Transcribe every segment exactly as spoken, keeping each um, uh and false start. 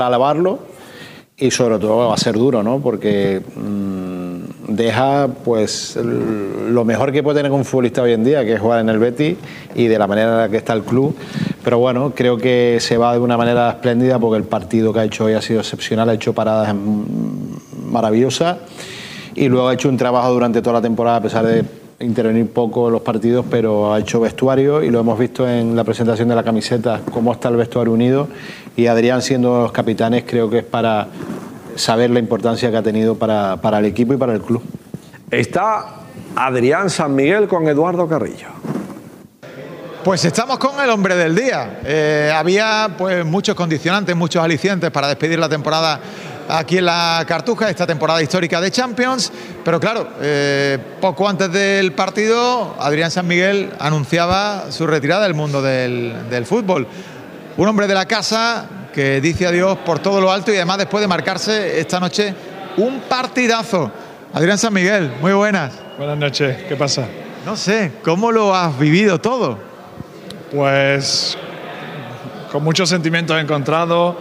alabarlo y sobre todo va a ser duro, ¿no? Porque mmm, deja pues lo mejor que puede tener un futbolista hoy en día, que es jugar en el Betis y de la manera en la que está el club. Pero bueno, creo que se va de una manera espléndida porque el partido que ha hecho hoy ha sido excepcional, ha hecho paradas maravillosas y luego ha hecho un trabajo durante toda la temporada a pesar de intervenir poco en los partidos, pero ha hecho vestuario y lo hemos visto en la presentación de la camiseta, cómo está el vestuario unido, y Adrián siendo los capitanes creo que es para saber la importancia que ha tenido para, para el equipo y para el club. Está Adrián San Miguel con Eduardo Carrillo. Pues estamos con el hombre del día. Eh, había pues muchos condicionantes, muchos alicientes para despedir la temporada aquí en la Cartuja, esta temporada histórica de Champions, pero claro, eh, poco antes del partido Adrián San Miguel anunciaba su retirada del mundo del, del fútbol. Un hombre de la casa que dice adiós por todo lo alto y además después de marcarse esta noche un partidazo. Adrián San Miguel, muy buenas. Buenas noches, ¿qué pasa? No sé, ¿cómo lo has vivido todo? Pues con muchos sentimientos encontrados,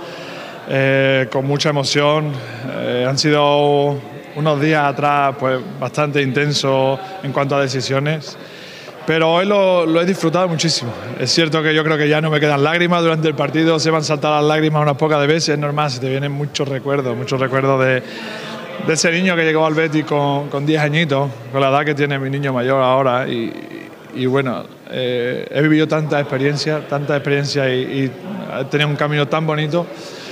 eh, con mucha emoción. Eh, han sido unos días atrás pues bastante intensos en cuanto a decisiones, pero hoy lo, lo he disfrutado muchísimo. Es cierto que yo creo que ya no me quedan lágrimas durante el partido, se van a saltar las lágrimas unas pocas de veces, es normal, se te vienen muchos recuerdos, muchos recuerdos de, de ese niño que llegó al Betis con, con diez añitos, con la edad que tiene mi niño mayor ahora, y, y bueno, eh, he vivido tanta experiencia, tanta experiencia y, y he tenido un camino tan bonito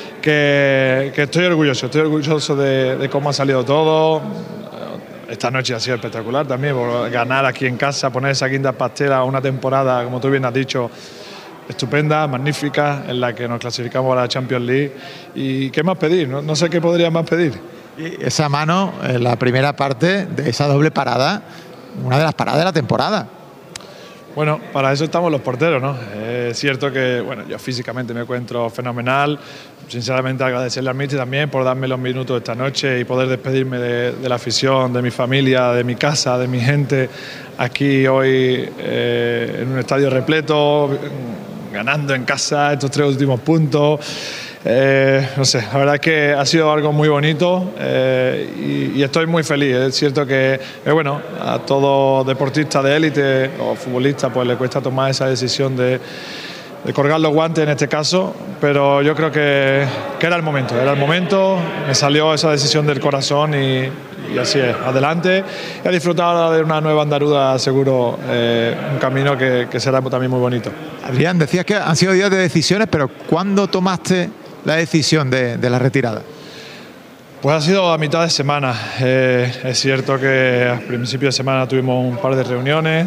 que, que estoy orgulloso, estoy orgulloso de, de cómo ha salido todo. Esta noche ha sido espectacular también, por ganar aquí en casa, poner esa quinta pastela, una temporada, como tú bien has dicho, estupenda, magnífica, en la que nos clasificamos a la Champions League. ¿Y qué más pedir? No, no sé qué podría más pedir. Y esa mano, en la primera parte de esa doble parada, una de las paradas de la temporada. Bueno, para eso estamos los porteros, ¿no? Es cierto que, bueno, yo físicamente me encuentro fenomenal. Sinceramente agradecerle al míster también por darme los minutos esta noche y poder despedirme de, de la afición, de mi familia, de mi casa, de mi gente, aquí hoy eh, en un estadio repleto, ganando en casa estos tres últimos puntos. Eh, no sé, la verdad es que ha sido algo muy bonito eh, y, y estoy muy feliz. Es cierto que, eh, bueno, a todo deportista de élite o futbolista pues le cuesta tomar esa decisión de, de colgar los guantes en este caso, pero yo creo que, que era el momento, era el momento, me salió esa decisión del corazón y, y así es, adelante. Y a disfrutar ahora de una nueva andaruda, seguro, eh, un camino que, que será también muy bonito. Adrián, decías que han sido días de decisiones, pero ¿cuándo tomaste la decisión de, de la retirada? Pues ha sido a mitad de semana. Eh, es cierto que al principio de semana tuvimos un par de reuniones.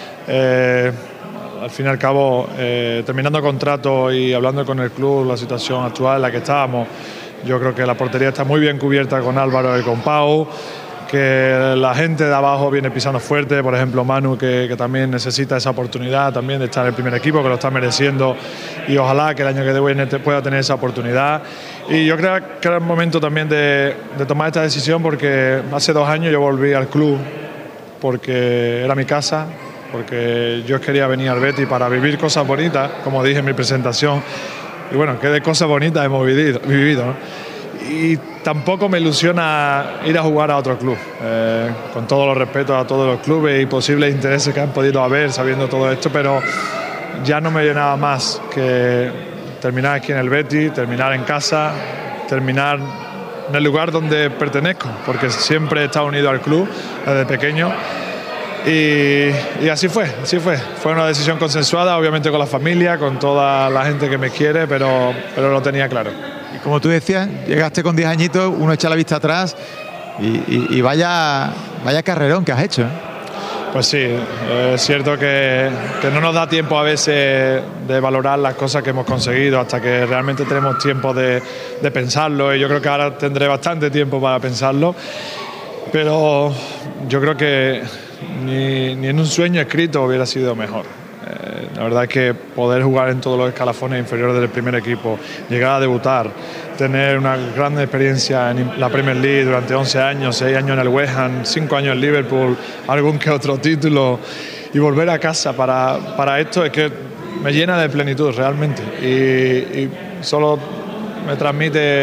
Eh, al fin y al cabo, eh, terminando contrato y hablando con el club, la situación actual en la que estábamos, yo creo que la portería está muy bien cubierta con Álvaro y con Pau, que la gente de abajo viene pisando fuerte, por ejemplo Manu, que, que también necesita esa oportunidad también de estar en el primer equipo, que lo está mereciendo, y ojalá que el año que viene pueda tener esa oportunidad. Y yo creo que era el momento también de, de tomar esta decisión, porque hace dos años yo volví al club porque era mi casa, porque yo quería venir al Betis para vivir cosas bonitas, como dije en mi presentación, y bueno, qué de cosas bonitas hemos vivido, vivido, ¿no? Y tampoco me ilusiona ir a jugar a otro club, eh, con todos los respetos a todos los clubes y posibles intereses que han podido haber sabiendo todo esto, pero ya no me llenaba más que terminar aquí en el Betis, terminar en casa, terminar en el lugar donde pertenezco, porque siempre he estado unido al club desde pequeño. Y, y así fue, así fue. Fue una decisión consensuada, obviamente con la familia, con toda la gente que me quiere, pero, pero lo tenía claro. Y como tú decías, llegaste con diez añitos, uno echa la vista atrás y, y, y vaya, vaya carrerón que has hecho, ¿eh? Pues sí, es cierto que, que no nos da tiempo a veces de valorar las cosas que hemos conseguido hasta que realmente tenemos tiempo de, de pensarlo, y yo creo que ahora tendré bastante tiempo para pensarlo, pero yo creo que ni, ni en un sueño escrito hubiera sido mejor. Eh, la verdad es que poder jugar en todos los escalafones inferiores del primer equipo, llegar a debutar, tener una gran experiencia en la Premier League durante once años, seis años en el West Ham, cinco años en Liverpool, algún que otro título, y volver a casa para, para esto es que me llena de plenitud realmente, y, y solo me transmite